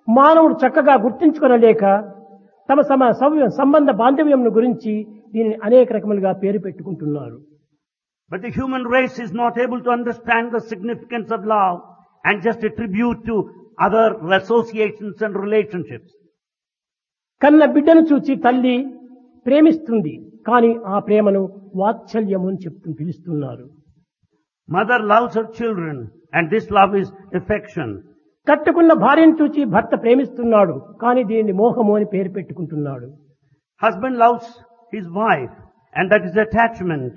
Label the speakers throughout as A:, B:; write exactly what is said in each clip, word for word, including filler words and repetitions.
A: మానవుడు చక్కగా గుర్తించుకొనలేక తమ సమ సవ్య- సంబంధ బాంధవ్యం గురించి దీనిని అనేక రకములుగా పేరు పెట్టుకుంటున్నారు.
B: But the human race is not able to understand the significance of love and just attribute to other associations and relationships.
A: కన్న బిడ్డను చూచి తల్లి ప్రేమిస్తుంది, కానీ ఆ ప్రేమను వాత్సల్యము అని చెప్తూ పిలుస్తున్నారు.
B: Mother loves her children and this love is affection.
A: కట్టుకున్న భార్యను చూచి భర్త ప్రేమిస్తున్నాడు, కానీ దీనిని మోహము అని పేరు పెట్టుకుంటున్నాడు.
B: Husband loves his wife and that is attachment.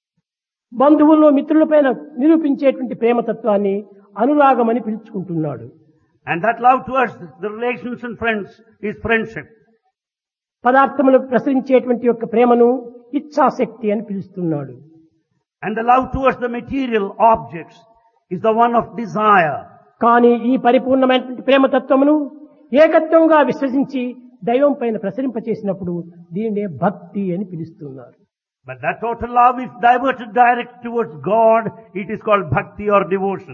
A: బంధువుల్లో మిత్రులపైన నిరూపించేటువంటి ప్రేమతత్వాన్ని అనురాగమని పిలుచుకుంటున్నాడు.
B: And that love towards the relations and friends is friendship.
A: పదార్థములకు ప్రసరించేటువంటి యొక్క ప్రేమను ఇచ్ఛాశక్తి అని పిలుస్తున్నాడు.
B: And the love towards the material objects is the one of desire.
A: కానీ ఈ పరిపూర్ణమైనటువంటి ప్రేమతత్వమును ఏకత్వంగా విశ్వసించి దైవం పైన ప్రసరింపచేసినప్పుడు దీనినే భక్తి అని పిలుస్తున్నారు.
B: But that total love is diverted direct towards God. It is called bhakti or devotion.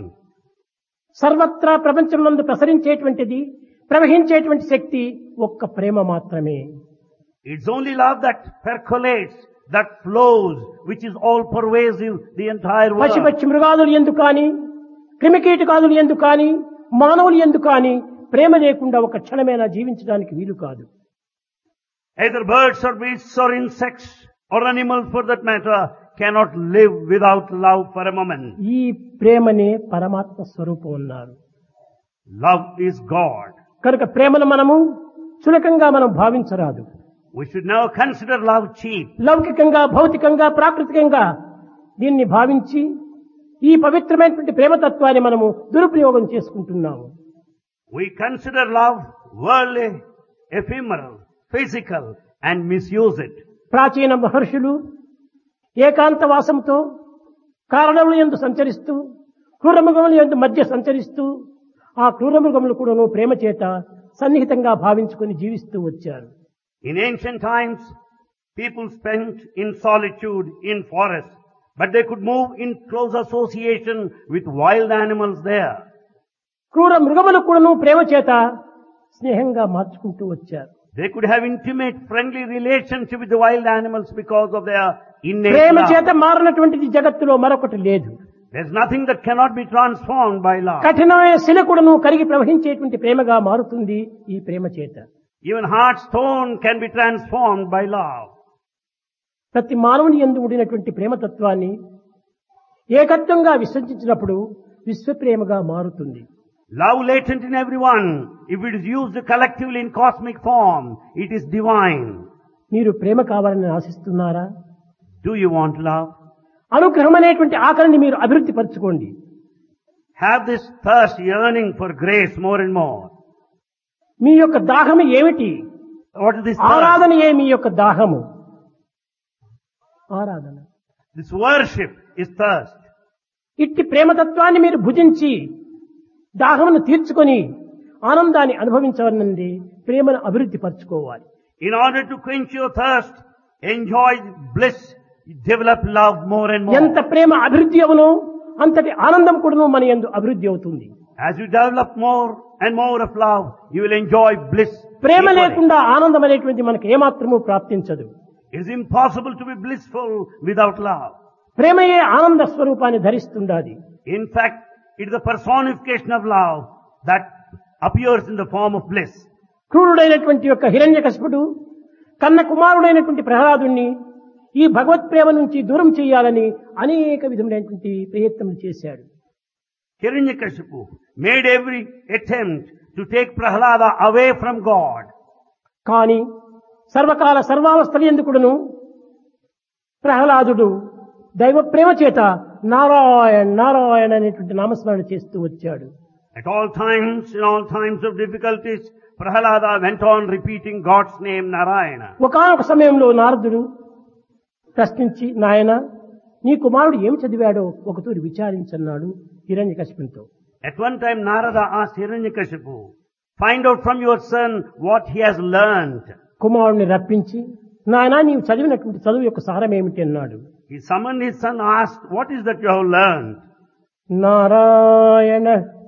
A: సర్వత్రా ప్రపంచంలో ప్రసరించేటువంటిది, ప్రవహించేటువంటి శక్తి ఒక్క ప్రేమ మాత్రమే.
B: It's only love that percolates, that flows, which is all pervasive the entire world.
A: పశుపక్షి మృగాదులు ఎందుకు కానీ, క్రిమికీటకాదులు ఎందుకు కానీ, మానవులు ఎందుకు కానీ ప్రేమ లేకుండా ఒక క్షణమైనా జీవించడానికి వీలు కాదు.
B: Either birds or beasts or insects or animals for that matter cannot live without love for a moment.
A: ఈ ప్రేమనే పరమాత్మ స్వరూపం అన్నారు.
B: Love is God.
A: కనుక ప్రేమను మనము చులకంగా మనం భావించరాదు.
B: We should never consider love cheap.
A: లౌకికంగా, భౌతికంగా, ప్రాకృతికంగా దీన్ని భావించి ఈ పవిత్రమైనటువంటి ప్రేమతత్వాన్ని మనము దురుపయోగం చేసుకుంటున్నాము.
B: We consider love worldly, ephemeral, physical and misuse it.
A: ప్రాచీన మహర్షులు ఏకాంతవాసంతో కారణముల యందు సంచరిస్తూ క్రూరమృగముల యందు మధ్య సంచరిస్తూ ఆ క్రూరమృగములు కూడాను ప్రేమ చేత సన్నిహితంగా భావించుకుని జీవిస్తూ వచ్చారు.
B: In ancient times, people spent in solitude in forests, but they could move in close association with wild animals there.
A: క్రూర మృగములు కూడాను ప్రేమ చేత స్నేహంగా మార్చుకుంటూ వచ్చారు.
B: They could have intimate, friendly relationship with the wild animals because of their innate
A: Prema
B: love.
A: చేత మారినటువంటిది జగత్తులో మరొకటి లేదు.
B: There's nothing that cannot be transformed by love.
A: కఠినమైన శిల కూడాను కరిగి ప్రవహించేటువంటి ప్రేమగా మారుతుంది ఈ ప్రేమ చేత.
B: Even hard stone can be transformed by love.
A: ప్రతి మానవుని యందు ఉండినటువంటి ప్రేమతత్వాన్ని ఏకత్వంగా విశ్వసించినప్పుడు విశ్వప్రేమగా మారుతుంది.
B: Love latent in everyone, if it is used collectively in cosmic form, it is divine.
A: మీరు ప్రేమ కావాలని ఆశిస్తున్నారా?
B: Do you want love?
A: అనుగ్రహం అనేటువంటి ఆకలిని మీరు అభివృద్ధి పరచుకోండి.
B: Have this thirst, yearning for grace more and more.
A: మీ యొక్క దాహము ఏమిటి?
B: What is this thirst?
A: ఆరాధన ఏ మీ యొక్క దాహము? ఆరాధన.
B: This worship is thirst.
A: ఇట్టి ప్రేమతత్వాన్ని మీరు భుజించి దాహమును తీర్చుకొని ఆనందాన్ని అనుభవించవనండి ప్రేమను అభివృద్ధి పరచుకోవాలి.
B: In order to quench your thirst, enjoy bliss, develop love more and more.
A: ఎంత ప్రేమ అభివృద్ధి అవునో అంతటి ఆనందం కూడాను మన యందు అభివృద్ధి అవుతుంది.
B: As you develop more and more of love, you will enjoy bliss.
A: Prema
B: equally.
A: లేకుండా ఆనందం అనేటువంటి మనకు ఏమాత్రము ప్రాప్తించదు.
B: It is impossible to be blissful without love.
A: ప్రేమయే ఆనంద స్వరూపాన్ని ధరిస్తుండాలి.
B: In fact, it is the personification of love that appears in the form of bliss.
A: క్రూరుడైనటువంటి యొక్క హిరణ్యకశిపుడు కన్న కుమారుడైనటువంటి ప్రహ్లాదుణ్ణి ఈ భగవత్ ప్రేమ నుంచి దూరం చేయాలని అనేక విధములైనటువంటి ప్రయత్నం చేశాడు.
B: Hiranyakashipu made every attempt to take Prahlada away from God.
A: కానీ సర్వకాల సర్వావస్థలు ఎందుకును ప్రహ్లాదుడు దైవ ప్రేమ చేత నారాయణ నారాయణ అనేటువంటి నామస్మరణ చేస్తూ వచ్చాడు.
B: At all times, in all times of difficulties, Prahlada went on repeating God's name Narayana.
A: ఒకానొక సమయంలో నారదుడు ప్రశ్నించి, నాయన నీ కుమారుడు ఏం చదివాడో ఒకతూరి విచారించన్నాడు హిరణ్యకశిపునితో.
B: At one time, Narada asked Hiranyakashipu, find out from your son what he has learned.
A: కుమారుడిని రప్పించి, నాయన నీవు చదివినటువంటి చదువు యొక్క సారం ఏమిటి అన్నాడు.
B: He summoned his son, asked, what is that you have learned?
A: Narayana